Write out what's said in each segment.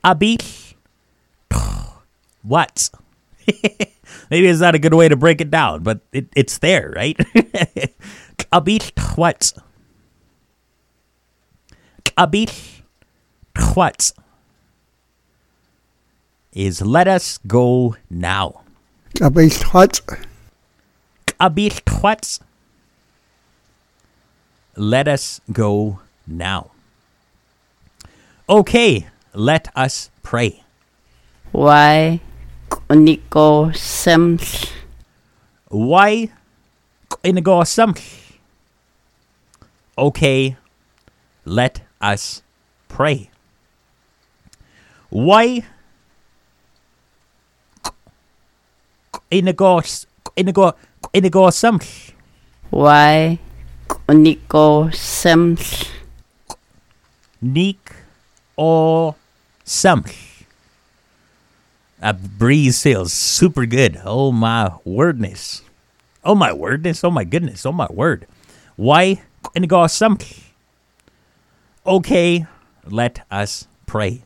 Abit what? Maybe it's not a good way to break it down, but it's there, right? Abit what? Abit what? Is let us go now. Abit what? Abit what? Let us go now. Okay, let us pray. Why Nico Sims? Why Inigo Sam? Okay, let us pray. Why Inigo Sam? Why Nico Sims? Nick or Sam. That breeze feels super good. Oh my wordness. Oh my wordness. Oh my goodness. Oh my word. Why Inigo Sam? Okay, let us pray.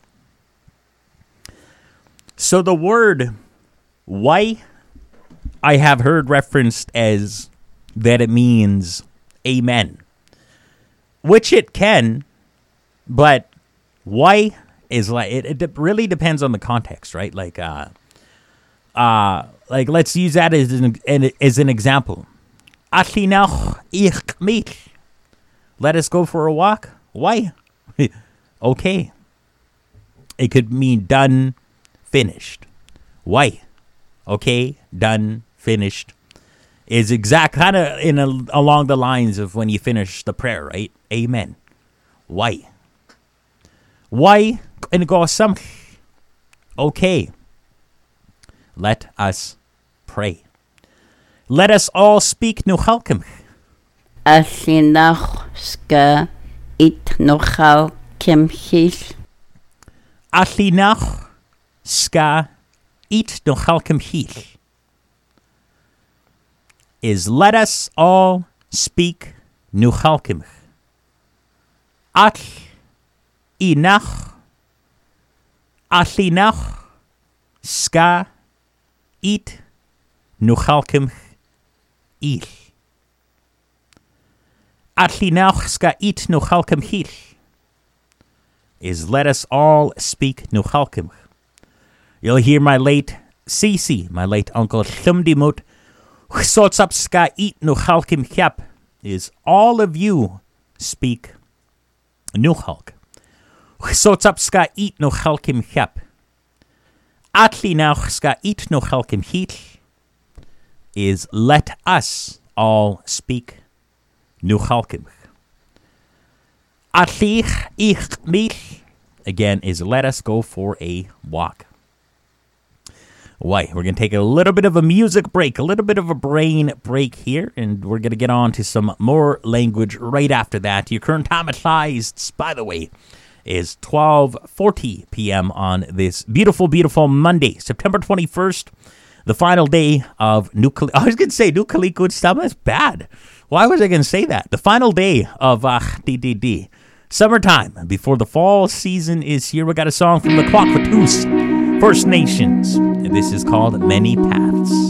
So the word why I have heard referenced as that it means amen, which it can, but why is like it really depends on the context, right? Like let's use that as an example. Let us go for a walk. Why? Okay. It could mean done, finished. Why? Okay, done, finished. Is exact kind of along the lines of when you finish the prayer, right? Amen. Why? Why? And go some. Okay. Let us pray. Let us all speak Nuchalkim. Asinach ska it nochal kimchis. Asinach ska it Nuchalkim hich. Is let us all speak Nuchalkim. At inach Alinach ska it Nuchalkim ich. Alinach ska it Nuchalkim hich. Is let us all speak Nuchalkim. You'll hear my late Sisi, my late uncle Shumdimut, Sotsap ska it Nuchalkim hyap. Is all of you speak Nuchalk. Sotsap ska it Nuchalkim hyap. Atlinach ska it Nuchalkim hich. Is let us all speak Nuchalkim. Atlich ich mich. Again, is let us go for a walk. Why? We're going to take a little bit of a music break, a little bit of a brain break here, and we're going to get on to some more language right after that. Your current time at size, by the way, is 12:40 p.m. on this beautiful, beautiful Monday, September 21st, the final day of Nukalik. I was going to say Nukalikut Summer. That's bad. Why was I going to say that? The final day of DDD. Summertime, before the fall season is here. We got a song from the Kwakwatus First Nations, and this is called Many Paths.